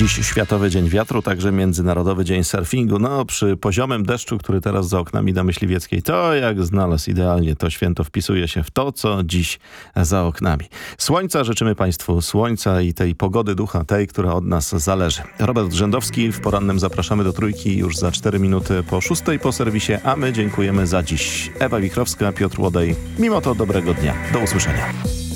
Dziś Światowy Dzień Wiatru, także Międzynarodowy Dzień Surfingu. No, przy poziomym deszczu, który teraz za oknami na Myśliwieckiej, to jak znalazł idealnie, to święto wpisuje się w to, co dziś za oknami. Słońca życzymy Państwu, słońca i tej pogody ducha, tej, która od nas zależy. Robert Rzędowski, w porannym zapraszamy do Trójki już za 4 minuty po 6 po serwisie, a my dziękujemy za dziś. Ewa Wichrowska, Piotr Łodej. Mimo to dobrego dnia. Do usłyszenia.